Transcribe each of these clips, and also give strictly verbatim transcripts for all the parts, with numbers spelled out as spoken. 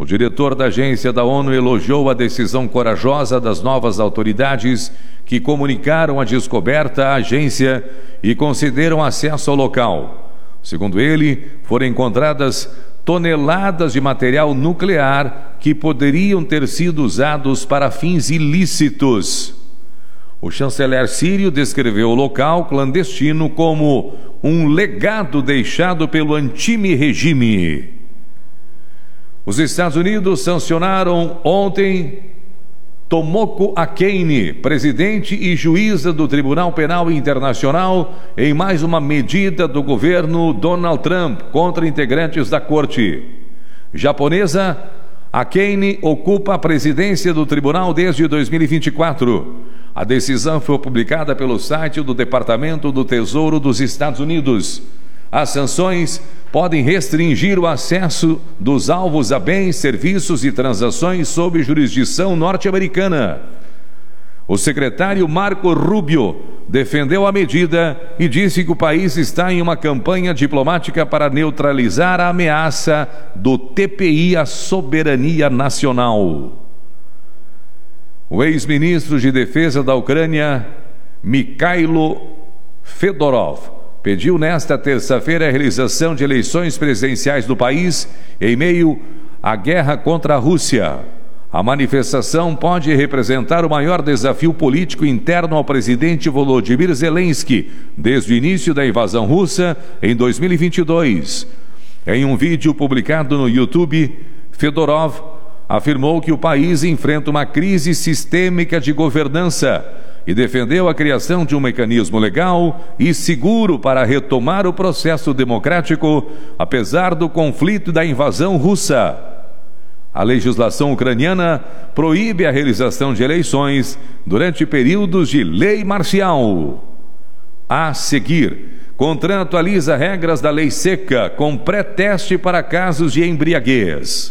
O diretor da agência da ONU elogiou a decisão corajosa das novas autoridades que comunicaram a descoberta à agência e concederam acesso ao local. Segundo ele, foram encontradas toneladas de material nuclear que poderiam ter sido usados para fins ilícitos. O chanceler sírio descreveu o local clandestino como um legado deixado pelo antigo regime. Os Estados Unidos sancionaram ontem Tomoko Akane, presidente e juíza do Tribunal Penal Internacional, em mais uma medida do governo Donald Trump contra integrantes da corte. Japonesa, Akane ocupa a presidência do tribunal desde dois mil e vinte e quatro. A decisão foi publicada pelo site do Departamento do Tesouro dos Estados Unidos. As sanções podem restringir o acesso dos alvos a bens, serviços e transações sob jurisdição norte-americana. O secretário Marco Rubio defendeu a medida e disse que o país está em uma campanha diplomática para neutralizar a ameaça do T P I à soberania nacional. O ex-ministro de Defesa da Ucrânia, Mikhailo Fedorov, pediu nesta terça-feira a realização de eleições presidenciais do país em meio à guerra contra a Rússia. A manifestação pode representar o maior desafio político interno ao presidente Volodymyr Zelensky desde o início da invasão russa em dois mil e vinte e dois. Em um vídeo publicado no YouTube, Fedorov afirmou que o país enfrenta uma crise sistêmica de governança e defendeu a criação de um mecanismo legal e seguro para retomar o processo democrático, apesar do conflito e da invasão russa. A legislação ucraniana proíbe a realização de eleições durante períodos de lei marcial. A seguir, CONTRAN atualiza regras da lei seca com pré-teste para casos de embriaguez.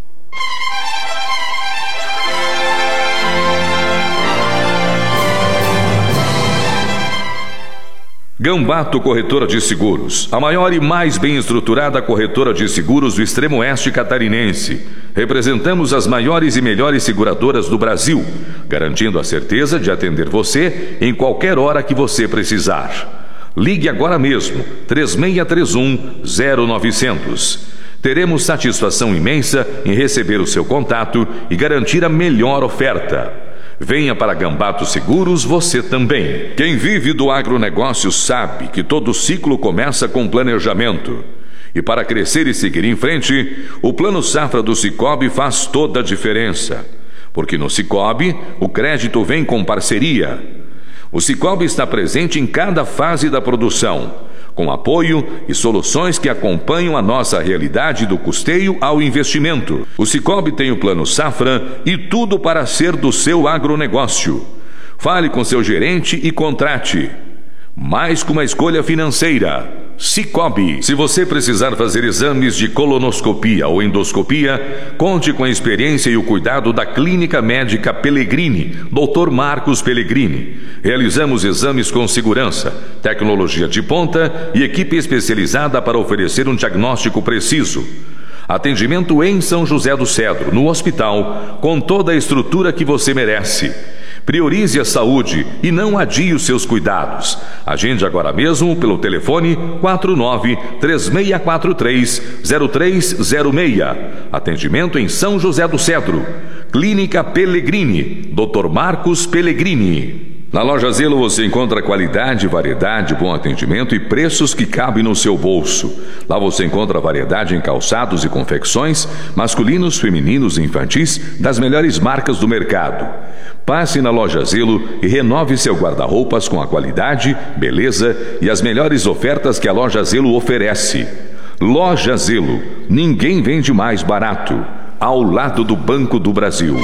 Gambato Corretora de Seguros, a maior e mais bem estruturada corretora de seguros do extremo oeste catarinense. Representamos as maiores e melhores seguradoras do Brasil, garantindo a certeza de atender você em qualquer hora que você precisar. Ligue agora mesmo, três seis três um, zero nove zero zero. Teremos satisfação imensa em receber o seu contato e garantir a melhor oferta. Venha para Gambato Seguros você também. Quem vive do agronegócio sabe que todo ciclo começa com planejamento. E para crescer e seguir em frente, o Plano Safra do Sicoob faz toda a diferença. Porque no Sicoob, o crédito vem com parceria. O Sicoob está presente em cada fase da produção, com apoio e soluções que acompanham a nossa realidade do custeio ao investimento. O Sicoob tem o Plano Safra e tudo para ser do seu agronegócio. Fale com seu gerente e contrate. Mais que uma escolha financeira. Sicoob. Se você precisar fazer exames de colonoscopia ou endoscopia, conte com a experiência e o cuidado da Clínica Médica Pellegrini, doutor Marcos Pellegrini. Realizamos exames com segurança, tecnologia de ponta e equipe especializada para oferecer um diagnóstico preciso. Atendimento em São José do Cedro, no hospital, com toda a estrutura que você merece. Priorize a saúde e não adie os seus cuidados. Agende agora mesmo pelo telefone quatro nove três seis quatro três zero três zero seis. Atendimento em São José do Cedro. Clínica Pellegrini, doutor Marcos Pellegrini. Na Loja Zelo você encontra qualidade, variedade, bom atendimento e preços que cabem no seu bolso. Lá você encontra variedade em calçados e confecções, masculinos, femininos e infantis, das melhores marcas do mercado. Passe na Loja Zelo e renove seu guarda-roupas com a qualidade, beleza e as melhores ofertas que a Loja Zelo oferece. Loja Zelo, ninguém vende mais barato. Ao lado do Banco do Brasil.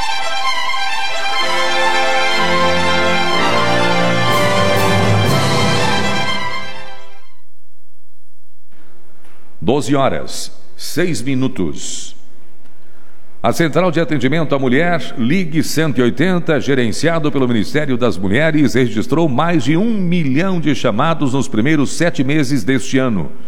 doze horas, seis minutos. A Central de Atendimento à Mulher, Ligue cento e oitenta, gerenciado pelo Ministério das Mulheres, registrou mais de um milhão de chamados nos primeiros sete meses deste ano.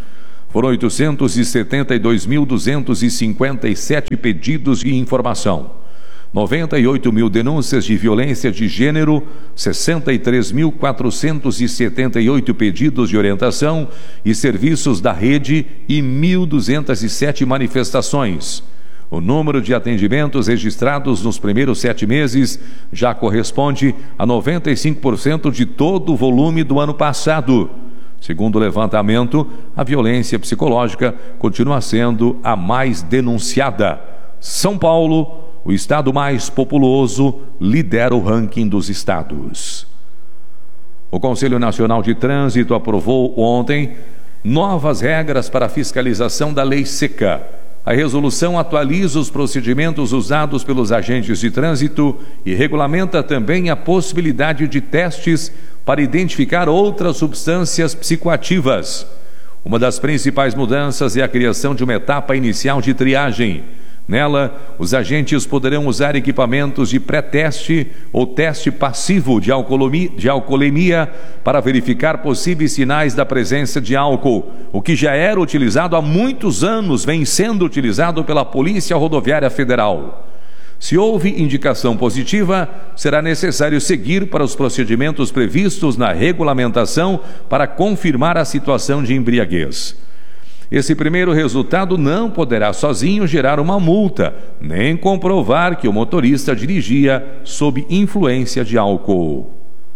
Foram oitocentos e setenta e dois mil duzentos e cinquenta e sete pedidos de informação, noventa e oito mil denúncias de violência de gênero, sessenta e três mil quatrocentos e setenta e oito pedidos de orientação e serviços da rede e mil duzentas e sete manifestações. O número de atendimentos registrados nos primeiros sete meses já corresponde a noventa e cinco por cento de todo o volume do ano passado. Segundo o levantamento, a violência psicológica continua sendo a mais denunciada. São Paulo, o estado mais populoso, lidera o ranking dos estados. O Conselho Nacional de Trânsito aprovou ontem novas regras para a fiscalização da Lei Seca. A resolução atualiza os procedimentos usados pelos agentes de trânsito e regulamenta também a possibilidade de testes para identificar outras substâncias psicoativas. Uma das principais mudanças é a criação de uma etapa inicial de triagem. Nela, os agentes poderão usar equipamentos de pré-teste ou teste passivo de alcoolemia, de alcoolemia para verificar possíveis sinais da presença de álcool, o que já era utilizado há muitos anos, vem sendo utilizado pela Polícia Rodoviária Federal. Se houve indicação positiva, será necessário seguir para os procedimentos previstos na regulamentação para confirmar a situação de embriaguez. Esse primeiro resultado não poderá sozinho gerar uma multa, nem comprovar que o motorista dirigia sob influência de álcool.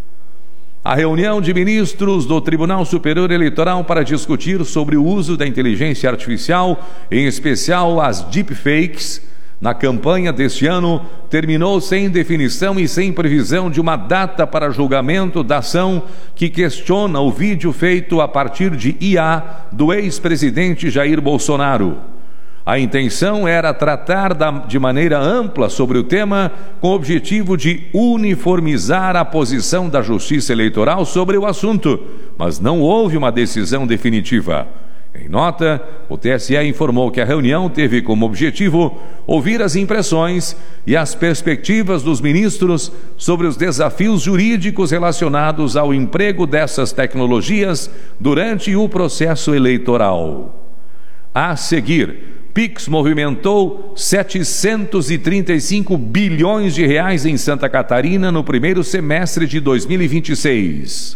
A reunião de ministros do Tribunal Superior Eleitoral para discutir sobre o uso da inteligência artificial, em especial as deepfakes, na campanha deste ano, terminou sem definição e sem previsão de uma data para julgamento da ação que questiona o vídeo feito a partir de I A do ex-presidente Jair Bolsonaro. A intenção era tratar da, de maneira ampla sobre o tema, com o objetivo de uniformizar a posição da Justiça Eleitoral sobre o assunto, mas não houve uma decisão definitiva. Em nota, o T S E informou que a reunião teve como objetivo ouvir as impressões e as perspectivas dos ministros sobre os desafios jurídicos relacionados ao emprego dessas tecnologias durante o processo eleitoral. A seguir, Pix movimentou setecentos e trinta e cinco bilhões de reais em Santa Catarina no primeiro semestre de dois mil e vinte e seis.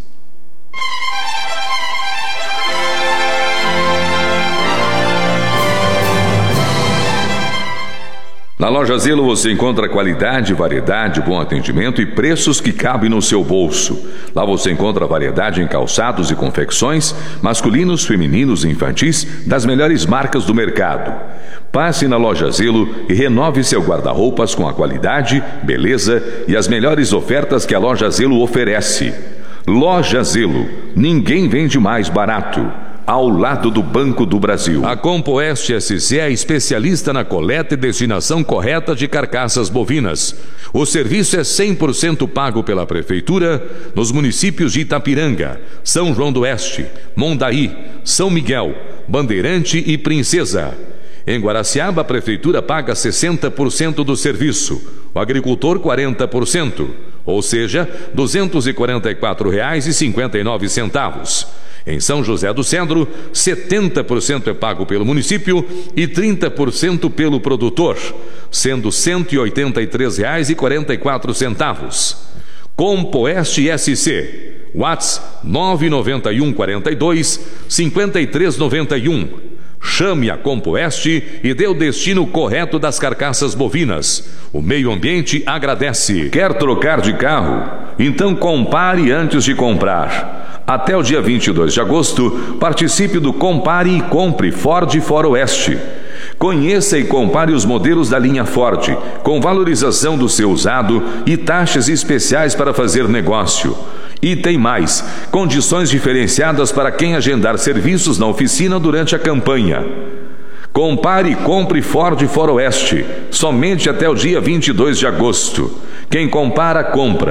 Na Loja Zelo você encontra qualidade, variedade, bom atendimento e preços que cabem no seu bolso. Lá você encontra variedade em calçados e confecções, masculinos, femininos e infantis, das melhores marcas do mercado. Passe na Loja Zelo e renove seu guarda-roupas com a qualidade, beleza e as melhores ofertas que a Loja Zelo oferece. Loja Zelo, ninguém vende mais barato. Ao lado do Banco do Brasil. A Compoeste S C é especialista na coleta e destinação correta de carcaças bovinas. O serviço é cem por cento pago pela Prefeitura nos municípios de Itapiranga, São João do Oeste, Mondaí, São Miguel, Bandeirante e Princesa. Em Guaraciaba, a Prefeitura paga sessenta por cento do serviço, o agricultor quarenta por cento, ou seja, duzentos e quarenta e quatro reais e cinquenta e nove centavos. Em São José do Cedro, setenta por cento é pago pelo município e trinta por cento pelo produtor, sendo cento e oitenta e três reais e quarenta e quatro centavos. Compoeste S C, WhatsApp nove nove um quatro dois cinco três nove um. Chame a Compoeste e dê o destino correto das carcaças bovinas. O meio ambiente agradece. Quer trocar de carro? Então compare antes de comprar. Até o dia vinte e dois de agosto, participe do Compare e Compre Ford Faroeste. Conheça e compare os modelos da linha Ford, com valorização do seu usado e taxas especiais para fazer negócio. E tem mais, condições diferenciadas para quem agendar serviços na oficina durante a campanha. Compare e compre Ford Faroeste, somente até o dia vinte e dois de agosto. Quem compara, compra.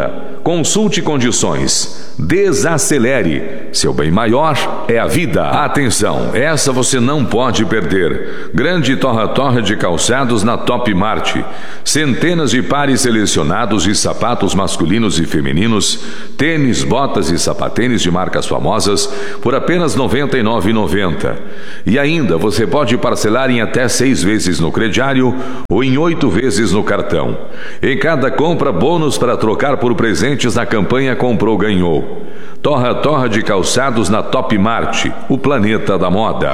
Consulte condições. Desacelere. Seu bem maior é a vida. Atenção, essa você não pode perder. Grande torra-torra de calçados na Top Mart. Centenas de pares selecionados de sapatos masculinos e femininos, tênis, botas e sapatênis de marcas famosas por apenas noventa e nove reais e noventa centavos. E ainda você pode parcelar em até seis vezes no crediário ou em oito vezes no cartão. Em cada compra, bônus para trocar por presentes na campanha Comprou Ganhou. Torra-torra de calçados na Top Mart, o planeta da moda.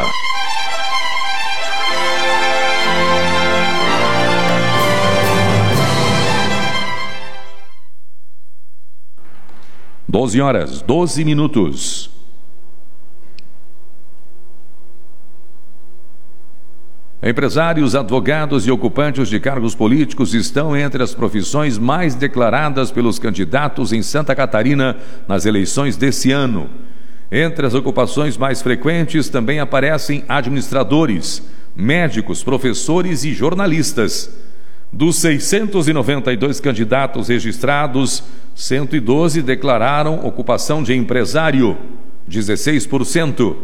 doze horas, doze minutos. Empresários, advogados e ocupantes de cargos políticos estão entre as profissões mais declaradas pelos candidatos em Santa Catarina nas eleições desse ano. Entre as ocupações mais frequentes também aparecem administradores, médicos, professores e jornalistas. Dos seiscentos e noventa e dois candidatos registrados, cento e doze declararam ocupação de empresário, dezesseis por cento.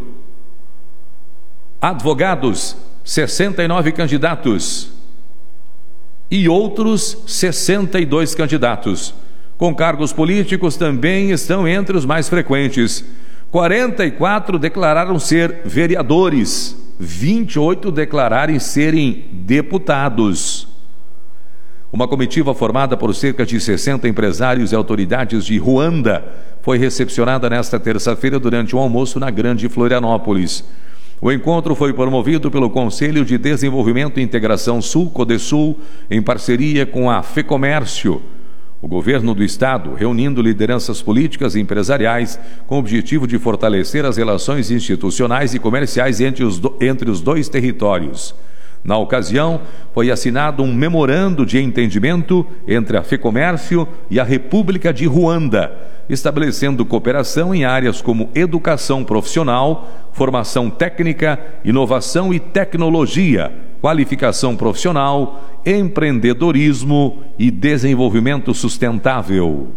Advogados, sessenta e nove candidatos. E outros sessenta e dois candidatos. Com cargos políticos também estão entre os mais frequentes. quarenta e quatro declararam ser vereadores, vinte e oito declararam serem deputados. Uma comitiva formada por cerca de sessenta empresários e autoridades de Ruanda foi recepcionada nesta terça-feira durante um almoço na Grande Florianópolis. O encontro foi promovido pelo Conselho de Desenvolvimento e Integração Sul, Codesul, em parceria com a FEComércio, o governo do estado, reunindo lideranças políticas e empresariais com o objetivo de fortalecer as relações institucionais e comerciais entre os, do, entre os dois territórios. Na ocasião, foi assinado um memorando de entendimento entre a FEComércio e a República de Ruanda, estabelecendo cooperação em áreas como educação profissional, formação técnica, inovação e tecnologia, qualificação profissional, empreendedorismo e desenvolvimento sustentável.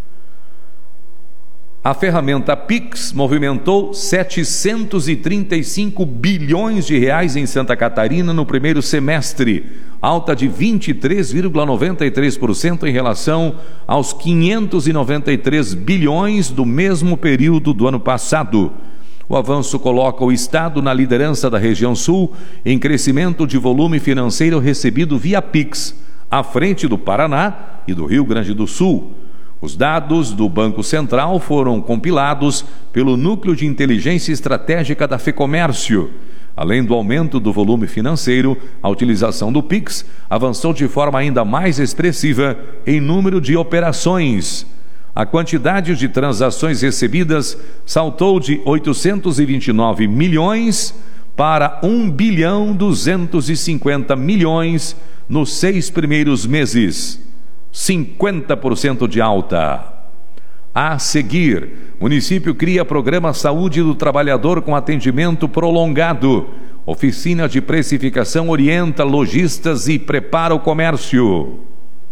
A ferramenta Pix movimentou setecentos e trinta e cinco bilhões de reais em Santa Catarina no primeiro semestre, alta de vinte e três vírgula noventa e três por cento em relação aos quinhentos e noventa e três bilhões do mesmo período do ano passado. O avanço coloca o estado na liderança da região sul em crescimento de volume financeiro recebido via Pix, à frente do Paraná e do Rio Grande do Sul. Os dados do Banco Central foram compilados pelo Núcleo de Inteligência Estratégica da FEComércio. Além do aumento do volume financeiro, a utilização do Pix avançou de forma ainda mais expressiva em número de operações. A quantidade de transações recebidas saltou de oitocentos e vinte e nove milhões para um bilhão duzentos e cinquenta milhões nos seis primeiros meses. cinquenta por cento de alta. A seguir, município cria programa Saúde do Trabalhador com atendimento prolongado. Oficina de precificação orienta lojistas e prepara o comércio.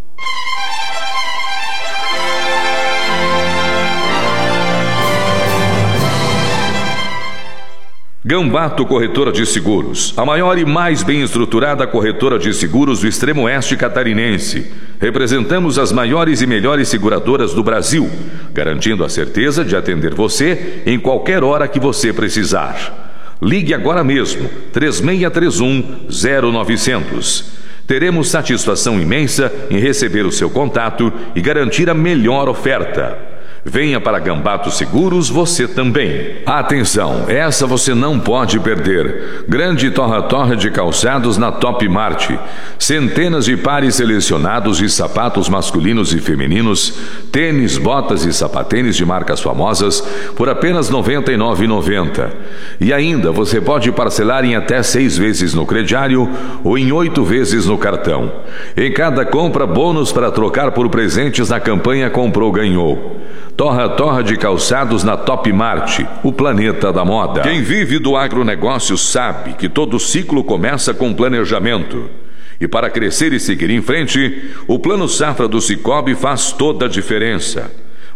Gambato Corretora de Seguros, a maior e mais bem estruturada corretora de seguros do extremo oeste catarinense. Representamos as maiores e melhores seguradoras do Brasil, garantindo a certeza de atender você em qualquer hora que você precisar. Ligue agora mesmo, três seis três um, zero nove zero zero. Teremos satisfação imensa em receber o seu contato e garantir a melhor oferta. Venha para Gambato Seguros você também. Atenção, essa você não pode perder. Grande torra-torra de calçados na Top Mart. Centenas de pares selecionados de sapatos masculinos e femininos, tênis, botas e sapatênis de marcas famosas por apenas noventa e nove reais e noventa centavos. E ainda você pode parcelar em até seis vezes no crediário ou em oito vezes no cartão. Em cada compra, bônus para trocar por presentes na campanha Comprou Ganhou. Torra-torra de calçados na Top Mart, o planeta da moda. Quem vive do agronegócio sabe que todo ciclo começa com planejamento. E para crescer e seguir em frente, o Plano Safra do Cicobi faz toda a diferença.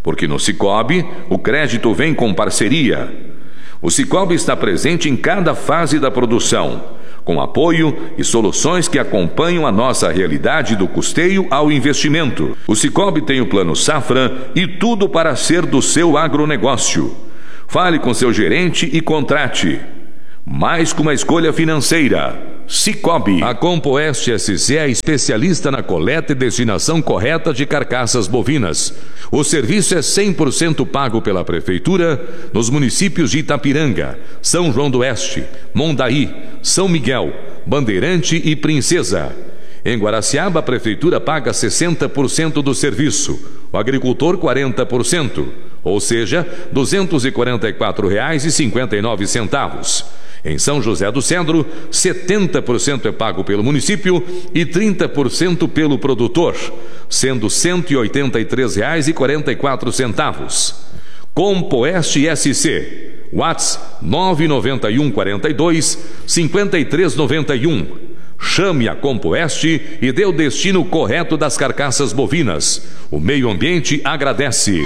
Porque no Sicoob, o crédito vem com parceria. O Sicoob está presente em cada fase da produção, com apoio e soluções que acompanham a nossa realidade do custeio ao investimento. O Sicoob tem o Plano Safra e tudo para ser do seu agronegócio. Fale com seu gerente e contrate. Mais que uma escolha financeira. Sicoob. A Compoeste S C é especialista na coleta e destinação correta de carcaças bovinas. O serviço é cem por cento pago pela Prefeitura nos municípios de Itapiranga, São João do Oeste, Mondaí, São Miguel, Bandeirante e Princesa. Em Guaraciaba, a Prefeitura paga sessenta por cento do serviço, o agricultor quarenta por cento, ou seja, duzentos e quarenta e quatro reais e cinquenta e nove centavos. Em São José do Cedro, setenta por cento é pago pelo município e trinta por cento pelo produtor, sendo cento e oitenta e três reais e quarenta e quatro centavos. Compoeste S C, WhatsApp nove nove um quatro dois cinco três nove um. Chame a Compoeste e dê o destino correto das carcaças bovinas. O meio ambiente agradece.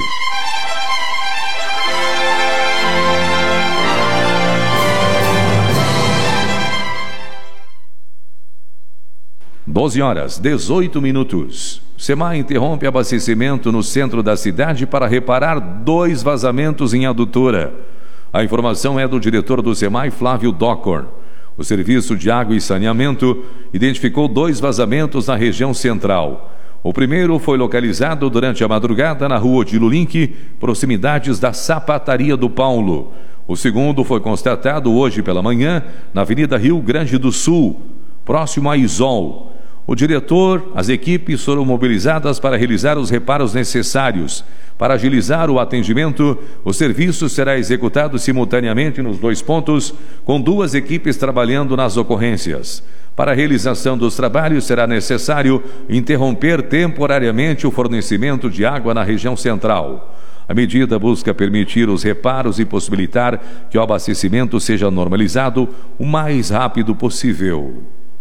doze horas, dezoito minutos. SEMAI interrompe abastecimento no centro da cidade para reparar dois vazamentos em adutora. A informação é do diretor do SEMAI, Flávio Dockorn. O Serviço de Água e Saneamento identificou dois vazamentos na região central. O primeiro foi localizado durante a madrugada na rua de Lulink, proximidades da Sapataria do Paulo. O segundo foi constatado hoje pela manhã na Avenida Rio Grande do Sul, próximo a Isol. O diretor, as equipes foram mobilizadas para realizar os reparos necessários. Para agilizar o atendimento, o serviço será executado simultaneamente nos dois pontos, com duas equipes trabalhando nas ocorrências. Para a realização dos trabalhos, será necessário interromper temporariamente o fornecimento de água na região central. A medida busca permitir os reparos e possibilitar que o abastecimento seja normalizado o mais rápido possível.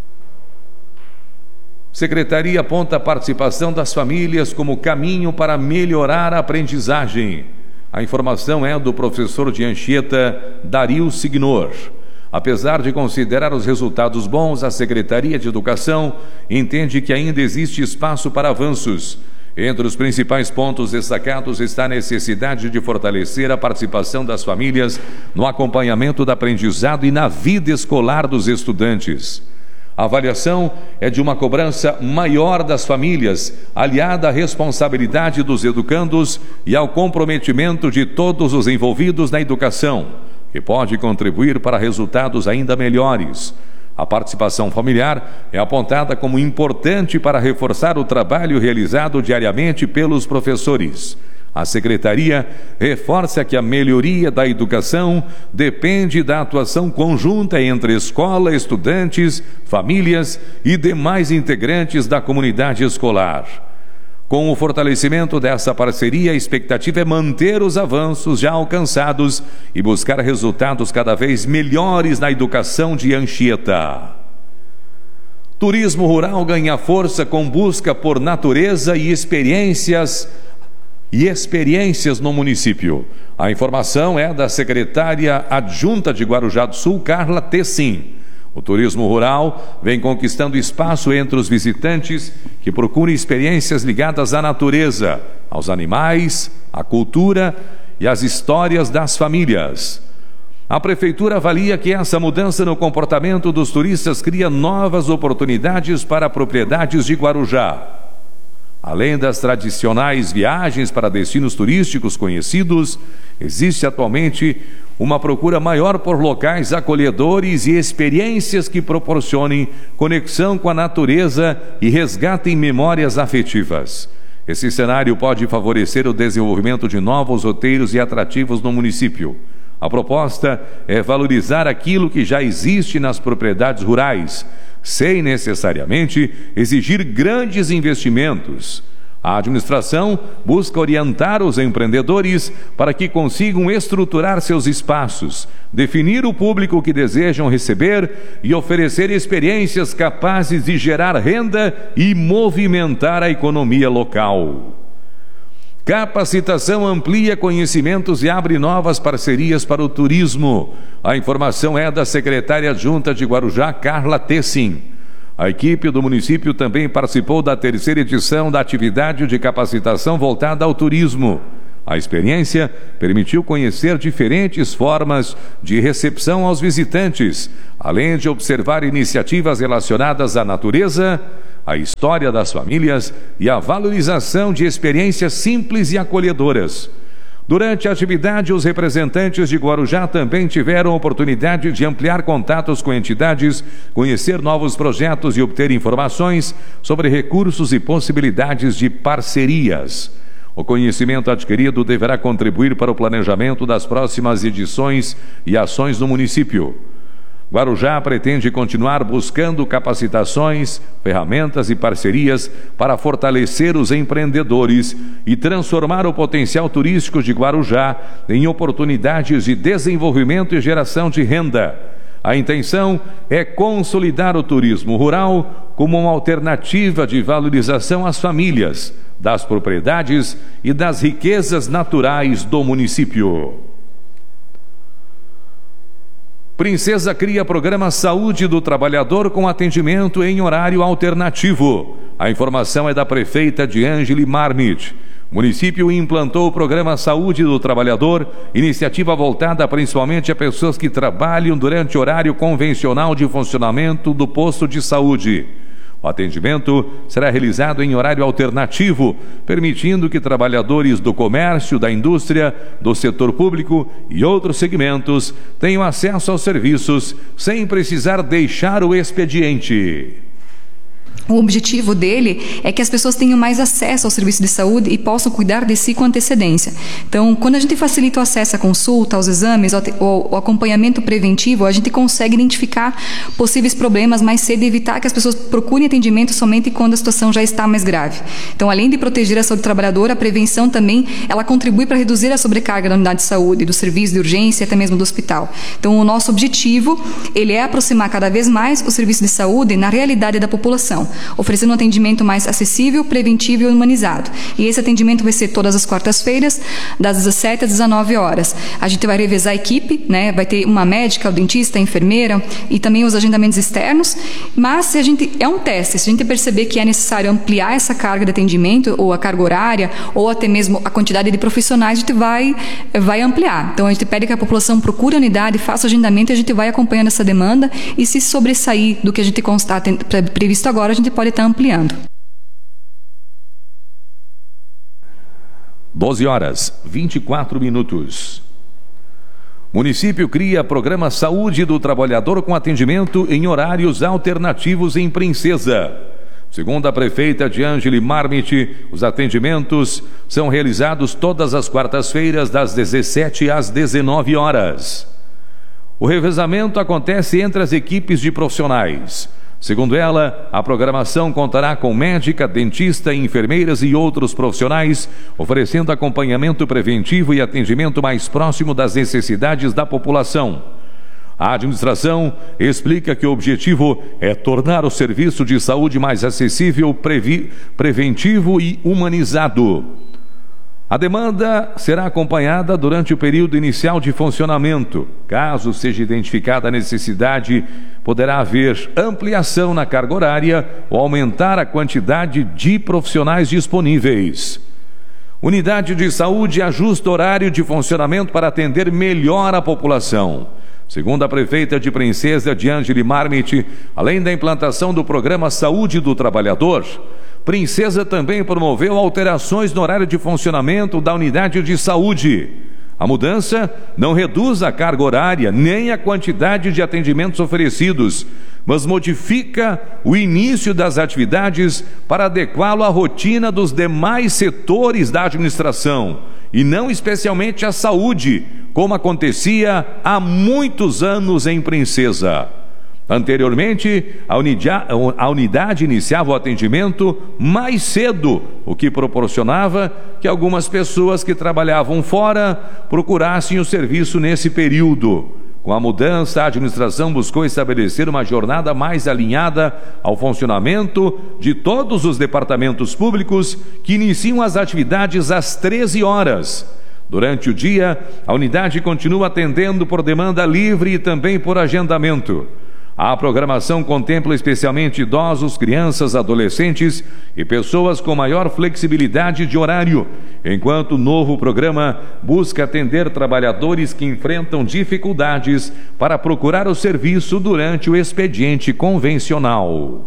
Secretaria aponta a participação das famílias como caminho para melhorar a aprendizagem. A informação é do professor de Anchieta, Dario Signor. Apesar de considerar os resultados bons, a Secretaria de Educação entende que ainda existe espaço para avanços. Entre os principais pontos destacados está a necessidade de fortalecer a participação das famílias no acompanhamento do aprendizado e na vida escolar dos estudantes. A avaliação é de uma cobrança maior das famílias, aliada à responsabilidade dos educandos e ao comprometimento de todos os envolvidos na educação, que pode contribuir para resultados ainda melhores. A participação familiar é apontada como importante para reforçar o trabalho realizado diariamente pelos professores. A Secretaria reforça que a melhoria da educação depende da atuação conjunta entre escola, estudantes, famílias e demais integrantes da comunidade escolar. Com o fortalecimento dessa parceria, a expectativa é manter os avanços já alcançados e buscar resultados cada vez melhores na educação de Anchieta. Turismo rural ganha força com busca por natureza e experiências e experiências no município. A informação é da secretária adjunta de Guarujá do Sul, Carla Tessin. O turismo rural vem conquistando espaço entre os visitantes que procuram experiências ligadas à natureza, aos animais, à cultura e às histórias das famílias. A Prefeitura avalia que essa mudança no comportamento dos turistas cria novas oportunidades para propriedades de Guarujá. Além das tradicionais viagens para destinos turísticos conhecidos, existe atualmente uma procura maior por locais acolhedores e experiências que proporcionem conexão com a natureza e resgatem memórias afetivas. Esse cenário pode favorecer o desenvolvimento de novos roteiros e atrativos no município. A proposta é valorizar aquilo que já existe nas propriedades rurais, sem necessariamente exigir grandes investimentos. A administração busca orientar os empreendedores para que consigam estruturar seus espaços, definir o público que desejam receber e oferecer experiências capazes de gerar renda e movimentar a economia local. Capacitação amplia conhecimentos e abre novas parcerias para o turismo. A informação é da secretária adjunta de Guarujá, Carla Tessin. A equipe do município também participou da terceira edição da atividade de capacitação voltada ao turismo. A experiência permitiu conhecer diferentes formas de recepção aos visitantes, além de observar iniciativas relacionadas à natureza, a história das famílias e a valorização de experiências simples e acolhedoras. Durante a atividade, os representantes de Guarujá também tiveram oportunidade de ampliar contatos com entidades, conhecer novos projetos e obter informações sobre recursos e possibilidades de parcerias. O conhecimento adquirido deverá contribuir para o planejamento das próximas edições e ações do município. Guarujá pretende continuar buscando capacitações, ferramentas e parcerias para fortalecer os empreendedores e transformar o potencial turístico de Guarujá em oportunidades de desenvolvimento e geração de renda. A intenção é consolidar o turismo rural como uma alternativa de valorização às famílias, das propriedades e das riquezas naturais do município. Princesa cria programa Saúde do Trabalhador com atendimento em horário alternativo. A informação é da prefeita Diângele Marmit. O município implantou o programa Saúde do Trabalhador, iniciativa voltada principalmente a pessoas que trabalham durante horário convencional de funcionamento do posto de saúde. O atendimento será realizado em horário alternativo, permitindo que trabalhadores do comércio, da indústria, do setor público e outros segmentos tenham acesso aos serviços sem precisar deixar o expediente. O objetivo dele é que as pessoas tenham mais acesso ao serviço de saúde e possam cuidar de si com antecedência. Então, quando a gente facilita o acesso à consulta, aos exames, ao, ao acompanhamento preventivo, a gente consegue identificar possíveis problemas mais cedo e evitar que as pessoas procurem atendimento somente quando a situação já está mais grave. Então, além de proteger a saúde do trabalhador, a prevenção também, ela contribui para reduzir a sobrecarga da unidade de saúde, do serviço de urgência e até mesmo do hospital. Então, o nosso objetivo, ele é aproximar cada vez mais o serviço de saúde na realidade da população, oferecendo um atendimento mais acessível, preventivo e humanizado. E esse atendimento vai ser todas as quartas-feiras, das dezessete às dezenove horas. A gente vai revezar a equipe, né? Vai ter uma médica, o dentista, a enfermeira e também os agendamentos externos. Mas se a gente é um teste, se a gente perceber que é necessário ampliar essa carga de atendimento, ou a carga horária, ou até mesmo a quantidade de profissionais, a gente vai, vai ampliar. Então a gente pede que a população procure a unidade, faça o agendamento e a gente vai acompanhando essa demanda, e se sobressair do que a gente constata previsto agora, a gente pode estar ampliando. doze horas, vinte e quatro minutos. Município cria programa Saúde do Trabalhador com atendimento em horários alternativos em Princesa. Segundo a prefeita Diângele Marmit, os atendimentos são realizados todas as quartas-feiras, das dezessete às dezenove horas. O revezamento acontece entre as equipes de profissionais. Segundo ela, a programação contará com médica, dentista, enfermeiras e outros profissionais, oferecendo acompanhamento preventivo e atendimento mais próximo das necessidades da população. A administração explica que o objetivo é tornar o serviço de saúde mais acessível, previ- preventivo e humanizado. A demanda será acompanhada durante o período inicial de funcionamento. Caso seja identificada a necessidade, poderá haver ampliação na carga horária ou aumentar a quantidade de profissionais disponíveis. Unidade de saúde ajusta horário de funcionamento para atender melhor a população. Segundo a prefeita de Princesa, Diângele Marmit, além da implantação do programa Saúde do Trabalhador, Princesa também promoveu alterações no horário de funcionamento da unidade de saúde. A mudança não reduz a carga horária nem a quantidade de atendimentos oferecidos, mas modifica o início das atividades para adequá-lo à rotina dos demais setores da administração, e não especialmente à saúde, como acontecia há muitos anos em Princesa. Anteriormente, a unidade, a unidade iniciava o atendimento mais cedo, o que proporcionava que algumas pessoas que trabalhavam fora procurassem o serviço nesse período. Com a mudança, a administração buscou estabelecer uma jornada mais alinhada ao funcionamento de todos os departamentos públicos que iniciam as atividades às treze horas. Durante o dia, a unidade continua atendendo por demanda livre e também por agendamento. A programação contempla especialmente idosos, crianças, adolescentes e pessoas com maior flexibilidade de horário, enquanto o novo programa busca atender trabalhadores que enfrentam dificuldades para procurar o serviço durante o expediente convencional.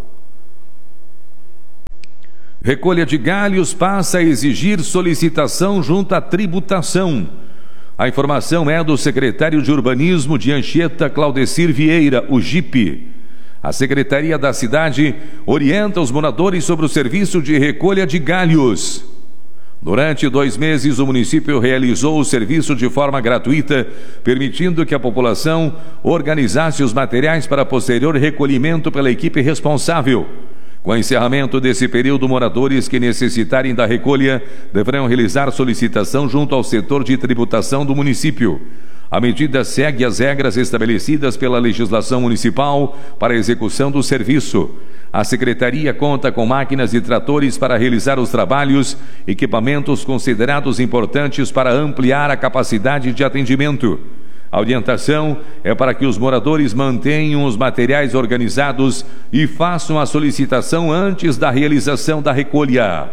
Recolha de galhos passa a exigir solicitação junto à tributação. A informação é do secretário de Urbanismo de Anchieta, Claudecir Vieira, o G I P. A Secretaria da Cidade orienta os moradores sobre o serviço de recolha de galhos. Durante dois meses, o município realizou o serviço de forma gratuita, permitindo que a população organizasse os materiais para posterior recolhimento pela equipe responsável. Com o encerramento desse período, moradores que necessitarem da recolha deverão realizar solicitação junto ao setor de tributação do município. A medida segue as regras estabelecidas pela legislação municipal para a execução do serviço. A Secretaria conta com máquinas e tratores para realizar os trabalhos, equipamentos considerados importantes para ampliar a capacidade de atendimento. A orientação é para que os moradores mantenham os materiais organizados e façam a solicitação antes da realização da recolha.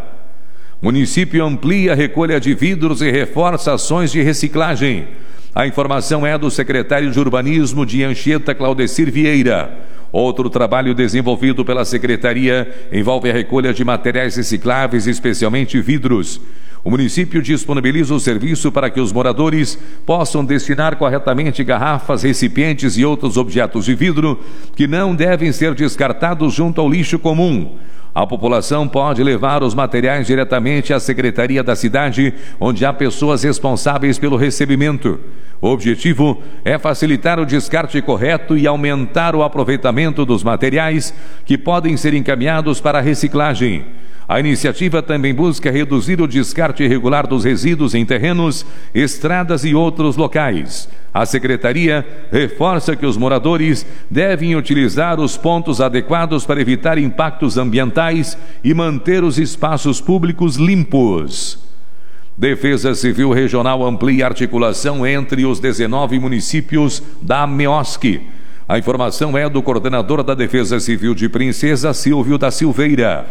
O município amplia a recolha de vidros e reforça ações de reciclagem. A informação é do secretário de Urbanismo de Anchieta, Claudecir Vieira. Outro trabalho desenvolvido pela Secretaria envolve a recolha de materiais recicláveis, especialmente vidros. O município disponibiliza o serviço para que os moradores possam destinar corretamente garrafas, recipientes e outros objetos de vidro que não devem ser descartados junto ao lixo comum. A população pode levar os materiais diretamente à Secretaria da Cidade, onde há pessoas responsáveis pelo recebimento. O objetivo é facilitar o descarte correto e aumentar o aproveitamento dos materiais que podem ser encaminhados para a reciclagem. A iniciativa também busca reduzir o descarte irregular dos resíduos em terrenos, estradas e outros locais. A Secretaria reforça que os moradores devem utilizar os pontos adequados para evitar impactos ambientais e manter os espaços públicos limpos. Defesa Civil Regional amplia a articulação entre os dezenove municípios da MEOSC. A informação é do coordenador da Defesa Civil de Princesa, Silvio da Silveira.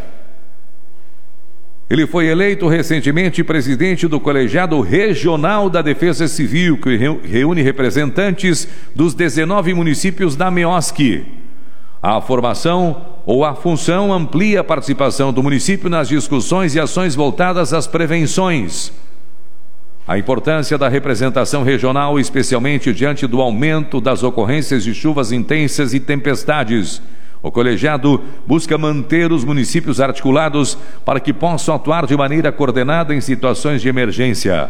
Ele foi eleito recentemente presidente do Colegiado Regional da Defesa Civil, que reúne representantes dos dezenove municípios da MEOSC. A formação ou a função amplia a participação do município nas discussões e ações voltadas às prevenções. A importância da representação regional, especialmente diante do aumento das ocorrências de chuvas intensas e tempestades. O colegiado busca manter os municípios articulados para que possam atuar de maneira coordenada em situações de emergência.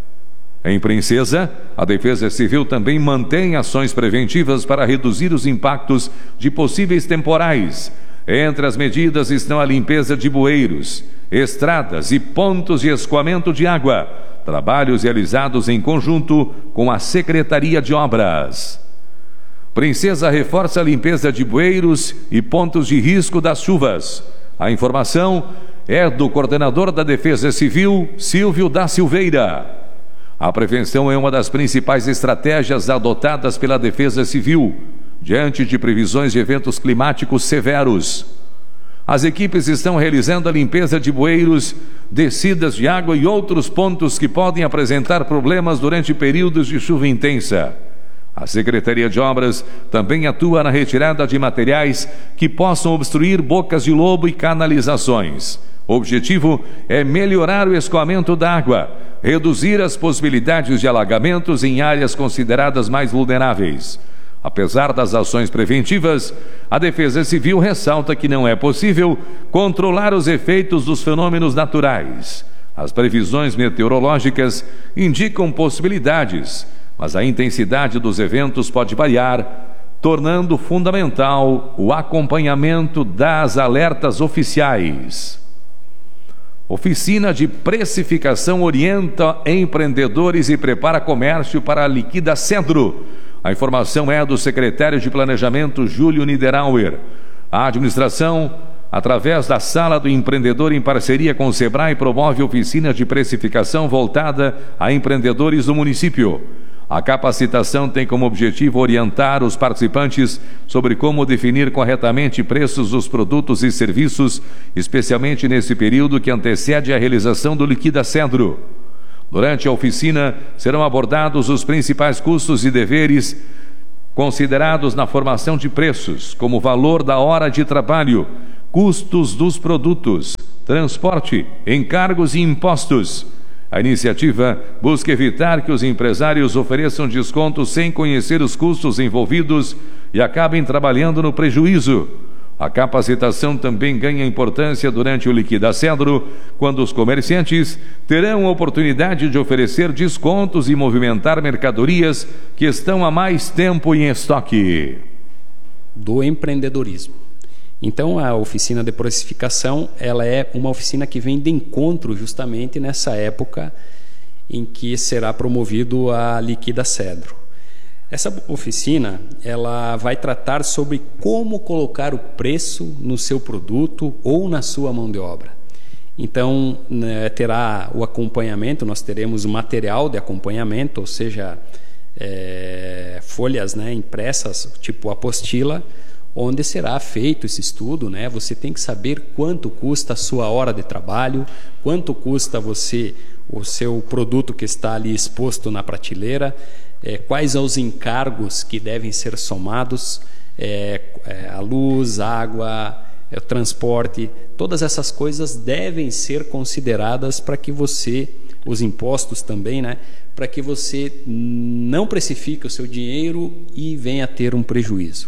Em Princesa, a Defesa Civil também mantém ações preventivas para reduzir os impactos de possíveis temporais. Entre as medidas estão a limpeza de bueiros, estradas e pontos de escoamento de água, trabalhos realizados em conjunto com a Secretaria de Obras. Princesa reforça a limpeza de bueiros e pontos de risco das chuvas. A informação é do coordenador da Defesa Civil, Silvio da Silveira. A prevenção é uma das principais estratégias adotadas pela Defesa Civil, diante de previsões de eventos climáticos severos. As equipes estão realizando a limpeza de bueiros, descidas de água e outros pontos que podem apresentar problemas durante períodos de chuva intensa. A Secretaria de Obras também atua na retirada de materiais que possam obstruir bocas de lobo e canalizações. O objetivo é melhorar o escoamento da água, reduzir as possibilidades de alagamentos em áreas consideradas mais vulneráveis. Apesar das ações preventivas, a Defesa Civil ressalta que não é possível controlar os efeitos dos fenômenos naturais. As previsões meteorológicas indicam possibilidades, mas a intensidade dos eventos pode variar, tornando fundamental o acompanhamento das alertas oficiais. Oficina de Precificação orienta empreendedores e prepara comércio para a Liquida Centro. A informação é do secretário de Planejamento, Júlio Niederauer. A administração, através da Sala do Empreendedor, em parceria com o Sebrae, promove oficinas de precificação voltada a empreendedores do município. A capacitação tem como objetivo orientar os participantes sobre como definir corretamente preços dos produtos e serviços, especialmente nesse período que antecede a realização do Liquida Cedro. Durante a oficina, serão abordados os principais custos e deveres considerados na formação de preços, como valor da hora de trabalho, custos dos produtos, transporte, encargos e impostos. A iniciativa busca evitar que os empresários ofereçam descontos sem conhecer os custos envolvidos e acabem trabalhando no prejuízo. A capacitação também ganha importância durante o Liquida Cedro, quando os comerciantes terão a oportunidade de oferecer descontos e movimentar mercadorias que estão há mais tempo em estoque. Do empreendedorismo. Então, a oficina de precificação, ela é uma oficina que vem de encontro justamente nessa época em que será promovido a Liquida Cedro. Essa oficina, ela vai tratar sobre como colocar o preço no seu produto ou na sua mão de obra. Então, né, terá o acompanhamento, nós teremos o material de acompanhamento, ou seja, é, folhas, né, impressas, tipo apostila, onde será feito esse estudo, né? Você tem que saber quanto custa a sua hora de trabalho, quanto custa você o seu produto que está ali exposto na prateleira, é, quais são os encargos que devem ser somados, é, é, a luz, a água, é, o transporte, todas essas coisas devem ser consideradas para que você, os impostos também, né? Para que você não precifique o seu dinheiro e venha a ter um prejuízo.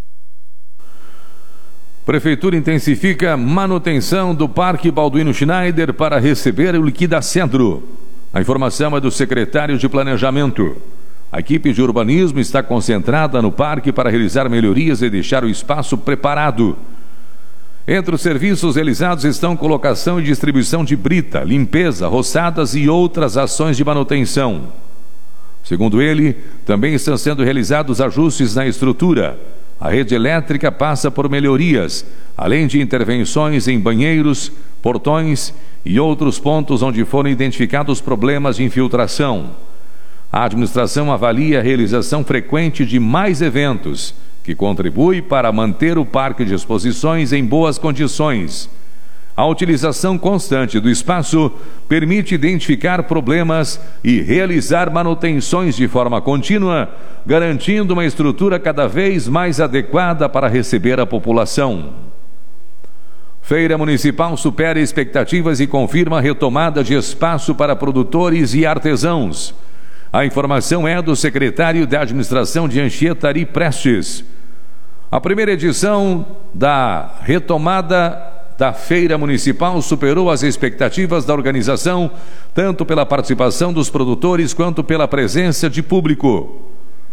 Prefeitura intensifica manutenção do Parque Balduino Schneider para receber o Liquida Cedro. A informação é do secretário de Planejamento. A equipe de urbanismo está concentrada no parque para realizar melhorias e deixar o espaço preparado. Entre os serviços realizados estão colocação e distribuição de brita, limpeza, roçadas e outras ações de manutenção. Segundo ele, também estão sendo realizados ajustes na estrutura. A rede elétrica passa por melhorias, além de intervenções em banheiros, portões e outros pontos onde foram identificados problemas de infiltração. A administração avalia a realização frequente de mais eventos, que contribui para manter o parque de exposições em boas condições. A utilização constante do espaço permite identificar problemas e realizar manutenções de forma contínua, garantindo uma estrutura cada vez mais adequada para receber a população. Feira Municipal supera expectativas e confirma a retomada de espaço para produtores e artesãos. A informação é do secretário da Administração de Anchieta, Ari Prestes. A primeira edição da retomada da Feira Municipal superou as expectativas da organização, tanto pela participação dos produtores quanto pela presença de público.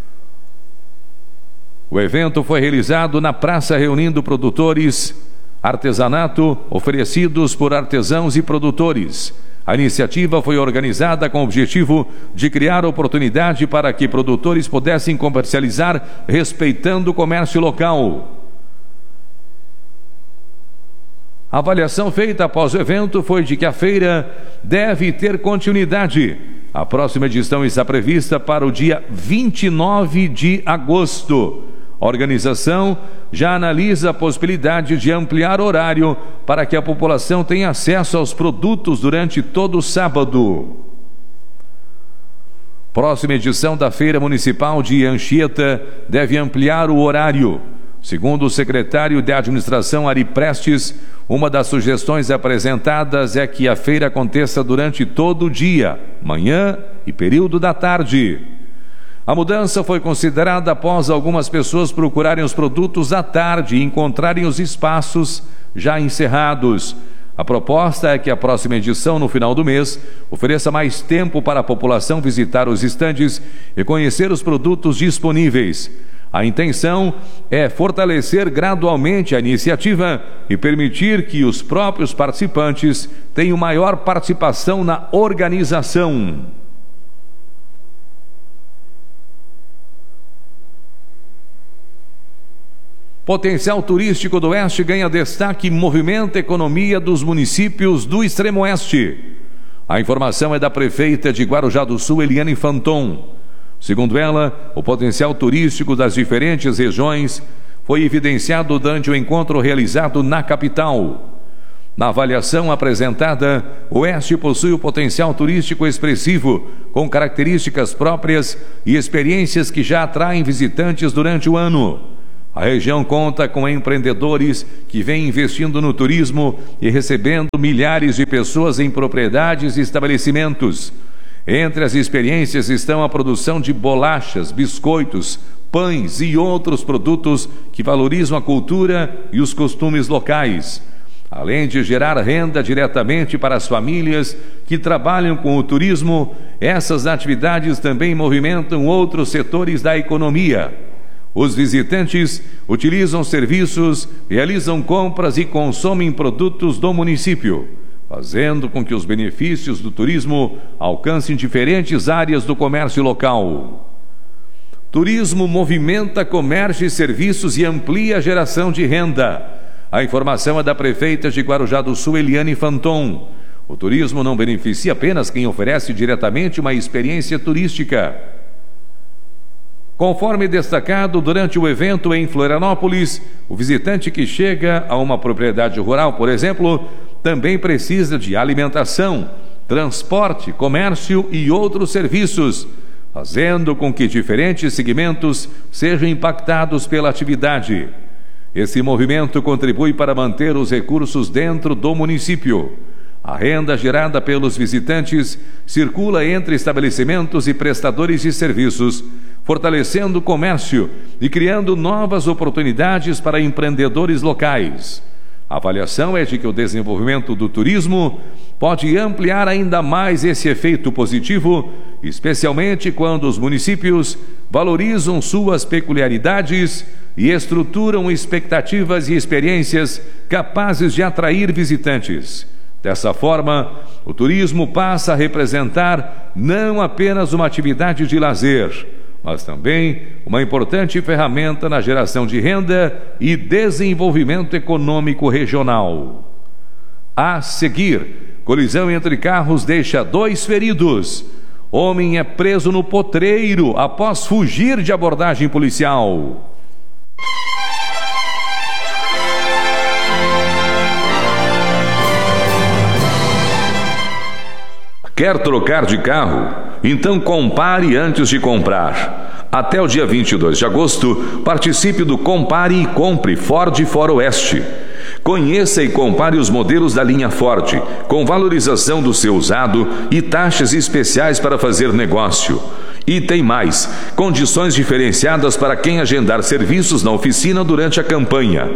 O evento foi realizado na praça, reunindo produtores, artesanato oferecidos por artesãos e produtores. A iniciativa foi organizada com o objetivo de criar oportunidade para que produtores pudessem comercializar respeitando o comércio local. A avaliação feita após o evento foi de que a feira deve ter continuidade. A próxima edição está prevista para o dia vinte e nove de agosto. A organização já analisa a possibilidade de ampliar o horário para que a população tenha acesso aos produtos durante todo o sábado. Próxima edição da Feira Municipal de Anchieta deve ampliar o horário. Segundo o secretário de Administração, Ari Prestes, uma das sugestões apresentadas é que a feira aconteça durante todo o dia, manhã e período da tarde. A mudança foi considerada após algumas pessoas procurarem os produtos à tarde e encontrarem os espaços já encerrados. A proposta é que a próxima edição, no final do mês, ofereça mais tempo para a população visitar os estandes e conhecer os produtos disponíveis. A intenção é fortalecer gradualmente a iniciativa e permitir que os próprios participantes tenham maior participação na organização. Potencial turístico do Oeste ganha destaque e movimenta a economia dos municípios do Extremo Oeste. A informação é da prefeita de Guarujá do Sul, Eliane Fanton. Segundo ela, o potencial turístico das diferentes regiões foi evidenciado durante o encontro realizado na capital. Na avaliação apresentada, o Oeste possui o potencial turístico expressivo, com características próprias e experiências que já atraem visitantes durante o ano. A região conta com empreendedores que vêm investindo no turismo e recebendo milhares de pessoas em propriedades e estabelecimentos. Entre as experiências estão a produção de bolachas, biscoitos, pães e outros produtos que valorizam a cultura e os costumes locais, além de gerar renda diretamente para as famílias que trabalham com o turismo. Essas atividades também movimentam outros setores da economia. Os visitantes utilizam serviços, realizam compras e consomem produtos do município, fazendo com que os benefícios do turismo alcancem diferentes áreas do comércio local. Turismo movimenta comércio e serviços e amplia a geração de renda. A informação é da prefeita de Guarujá do Sul, Eliane Fanton. O turismo não beneficia apenas quem oferece diretamente uma experiência turística. Conforme destacado durante o evento em Florianópolis, o visitante que chega a uma propriedade rural, por exemplo, também precisa de alimentação, transporte, comércio e outros serviços, fazendo com que diferentes segmentos sejam impactados pela atividade. Esse movimento contribui para manter os recursos dentro do município. A renda gerada pelos visitantes circula entre estabelecimentos e prestadores de serviços, fortalecendo o comércio e criando novas oportunidades para empreendedores locais. A avaliação é de que o desenvolvimento do turismo pode ampliar ainda mais esse efeito positivo, especialmente quando os municípios valorizam suas peculiaridades e estruturam expectativas e experiências capazes de atrair visitantes. Dessa forma, o turismo passa a representar não apenas uma atividade de lazer, mas também uma importante ferramenta na geração de renda e desenvolvimento econômico regional. A seguir, colisão entre carros deixa dois feridos. Homem é preso no potreiro após fugir de abordagem policial. Quer trocar de carro? Então compare antes de comprar. Até o dia vinte e dois de agosto, participe do Compare e Compre Ford Foroeste. Conheça e compare os modelos da linha Ford, com valorização do seu usado e taxas especiais para fazer negócio. E tem mais, condições diferenciadas para quem agendar serviços na oficina durante a campanha.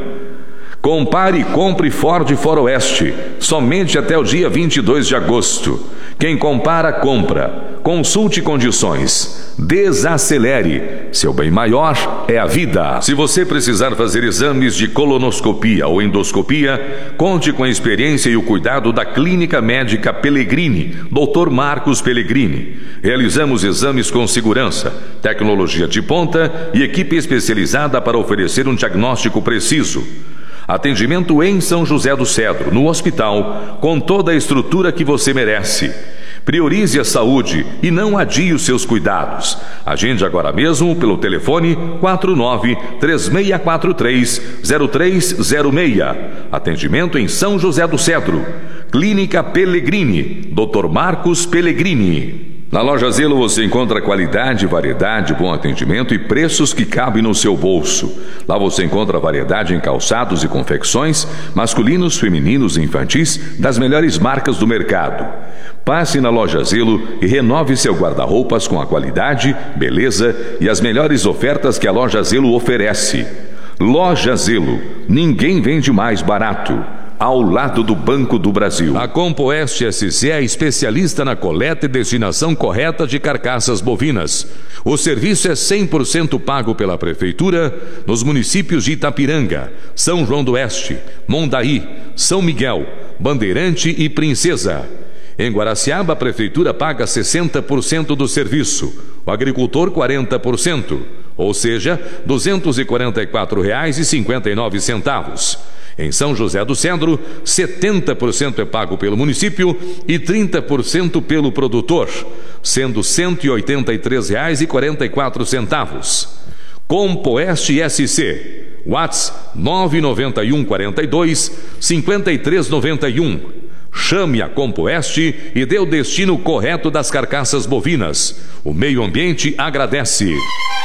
Compare e compre Ford Foroeste, somente até o dia vinte e dois de agosto. Quem compara, compra. Consulte condições. Desacelere. Seu bem maior é a vida. Se você precisar fazer exames de colonoscopia ou endoscopia, conte com a experiência e o cuidado da Clínica Médica Pellegrini, doutor Marcos Pellegrini. Realizamos exames com segurança, tecnologia de ponta e equipe especializada para oferecer um diagnóstico preciso. Atendimento em São José do Cedro, no hospital, com toda a estrutura que você merece. Priorize a saúde e não adie os seus cuidados. Agende agora mesmo pelo telefone quatro nove três seis quatro três zero três zero seis. Atendimento em São José do Cedro. Clínica Pellegrini, doutor Marcos Pellegrini. Na Loja Zelo você encontra qualidade, variedade, bom atendimento e preços que cabem no seu bolso. Lá você encontra variedade em calçados e confecções, masculinos, femininos e infantis, das melhores marcas do mercado. Passe na Loja Zelo e renove seu guarda-roupas com a qualidade, beleza e as melhores ofertas que a Loja Zelo oferece. Loja Zelo, ninguém vende mais barato. Ao lado do Banco do Brasil. A Compoeste S C é especialista na coleta e destinação correta de carcaças bovinas. O serviço é cem por cento pago pela Prefeitura nos municípios de Itapiranga, São João do Oeste, Mondaí, São Miguel, Bandeirante e Princesa. Em Guaraciaba, a Prefeitura paga sessenta por cento do serviço, o agricultor quarenta por cento. ou seja, duzentos e quarenta e quatro reais e cinquenta e nove centavos. Em São José do Cedro, setenta por cento é pago pelo município e trinta por cento pelo produtor, sendo cento e oitenta e três reais e quarenta e quatro centavos. Compoeste S C, WhatsApp nove nove um quatro dois cinco três nove um. Chame a Compoeste e dê o destino correto das carcaças bovinas. O meio ambiente agradece.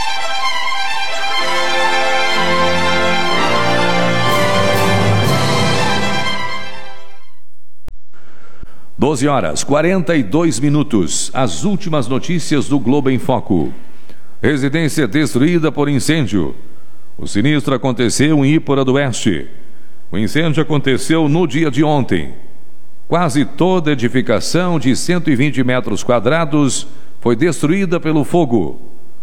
doze horas, quarenta e dois minutos. As últimas notícias do Globo em Foco. Residência destruída por incêndio. O sinistro aconteceu em Ípora do Oeste. O incêndio aconteceu no dia de ontem. Quase toda a edificação de cento e vinte metros quadrados foi destruída pelo fogo.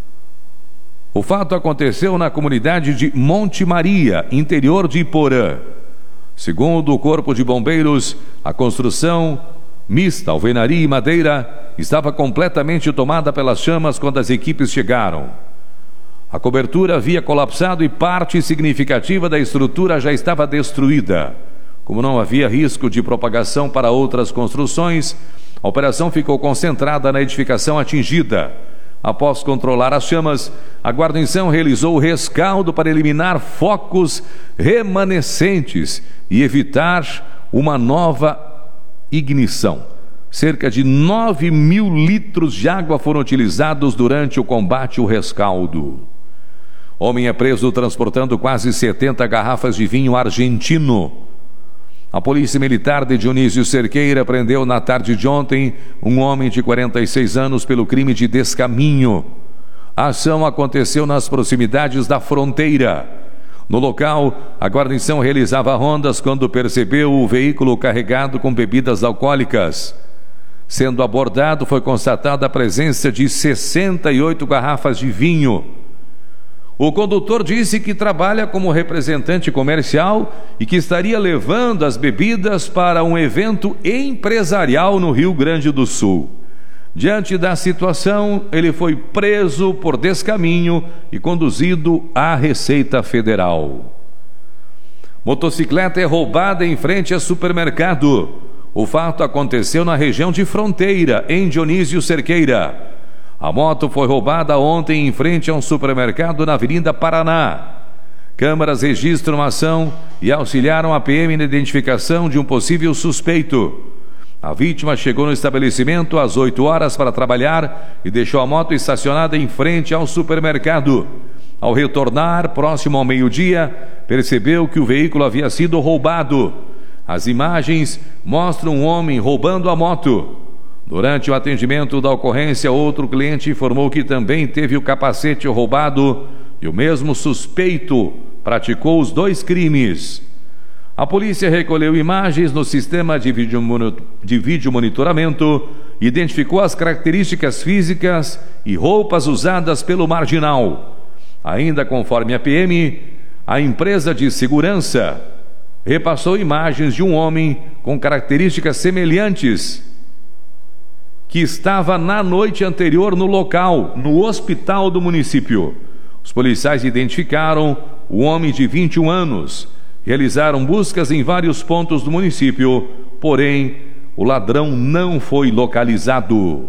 O fato aconteceu na comunidade de Monte Maria, interior de Iporã. Segundo o Corpo de Bombeiros, a construção mista, alvenaria e madeira, estava completamente tomada pelas chamas quando as equipes chegaram. A cobertura havia colapsado e parte significativa da estrutura já estava destruída. Como não havia risco de propagação para outras construções, a operação ficou concentrada na edificação atingida. Após controlar as chamas, a guarnição realizou o rescaldo para eliminar focos remanescentes e evitar uma nova ignição. Cerca de nove mil litros de água foram utilizados durante o combate e o rescaldo. Homem é preso transportando quase setenta garrafas de vinho argentino. A Polícia Militar de Dionísio Cerqueira prendeu na tarde de ontem um homem de quarenta e seis anos pelo crime de descaminho. A ação aconteceu nas proximidades da fronteira. No local, a guarnição realizava rondas quando percebeu o veículo carregado com bebidas alcoólicas. Sendo abordado, foi constatada a presença de sessenta e oito garrafas de vinho. O condutor disse que trabalha como representante comercial e que estaria levando as bebidas para um evento empresarial no Rio Grande do Sul. Diante da situação, ele foi preso por descaminho e conduzido à Receita Federal. Motocicleta é roubada em frente a supermercado. O fato aconteceu na região de Fronteira, em Dionísio Cerqueira. A moto foi roubada ontem em frente a um supermercado na Avenida Paraná. Câmaras registram a ação e auxiliaram a P M na identificação de um possível suspeito. A vítima chegou no estabelecimento às oito horas para trabalhar e deixou a moto estacionada em frente ao supermercado. Ao retornar, próximo ao meio-dia, percebeu que o veículo havia sido roubado. As imagens mostram um homem roubando a moto. Durante o atendimento da ocorrência, outro cliente informou que também teve o capacete roubado e o mesmo suspeito praticou os dois crimes. A polícia recolheu imagens no sistema de vídeo, de vídeo monitoramento, identificou as características físicas e roupas usadas pelo marginal. Ainda conforme a P M, a empresa de segurança repassou imagens de um homem com características semelhantes que estava na noite anterior no local, no hospital do município. Os policiais identificaram o homem de vinte e um anos. Realizaram buscas em vários pontos do município, porém, o ladrão não foi localizado.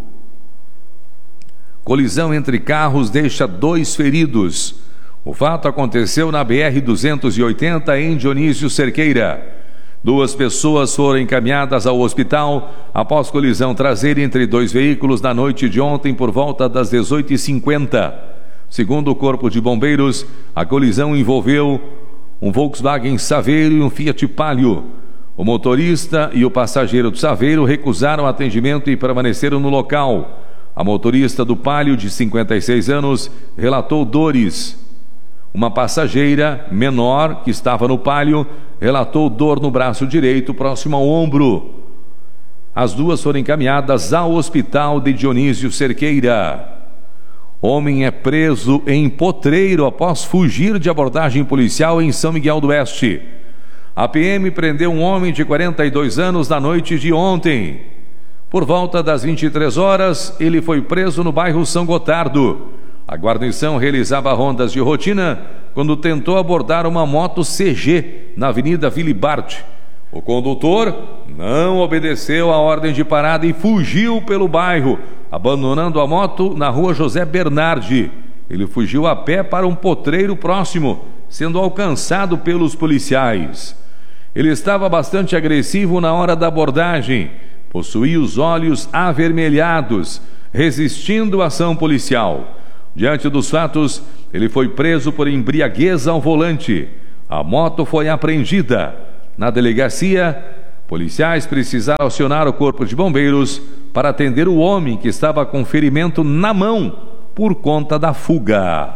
Colisão entre carros deixa dois feridos. O fato aconteceu na B R duzentos e oitenta, em Dionísio Cerqueira. Duas pessoas foram encaminhadas ao hospital após colisão traseira entre dois veículos na noite de ontem por volta das dezoito e cinquenta. Segundo o Corpo de Bombeiros, a colisão envolveu um Volkswagen Saveiro e um Fiat Palio. O motorista e o passageiro do Saveiro recusaram atendimento e permaneceram no local. A motorista do Palio, de cinquenta e seis anos, relatou dores. Uma passageira menor, que estava no Palio, relatou dor no braço direito, próximo ao ombro. As duas foram encaminhadas ao hospital de Dionísio Cerqueira. Homem é preso em Potreiro após fugir de abordagem policial em São Miguel do Oeste. A P M prendeu um homem de quarenta e dois anos na noite de ontem. Por volta das vinte e três horas, ele foi preso no bairro São Gotardo. A guarnição realizava rondas de rotina quando tentou abordar uma moto C G na Avenida Vilibarte. O condutor não obedeceu a ordem de parada e fugiu pelo bairro, abandonando a moto na rua José Bernardi. Ele fugiu a pé para um potreiro próximo, sendo alcançado pelos policiais. Ele estava bastante agressivo na hora da abordagem, possuía os olhos avermelhados, resistindo à ação policial. Diante dos fatos, ele foi preso por embriaguez ao volante. A moto foi apreendida. Na delegacia, policiais precisaram acionar o corpo de bombeiros para atender o homem que estava com ferimento na mão por conta da fuga.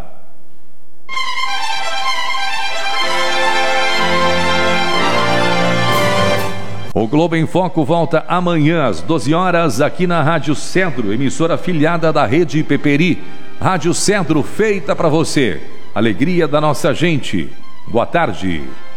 O Globo em Foco volta amanhã às doze horas aqui na Rádio Cedro, emissora afiliada da Rede Peperi. Rádio Cedro, feita para você. Alegria da nossa gente. Boa tarde.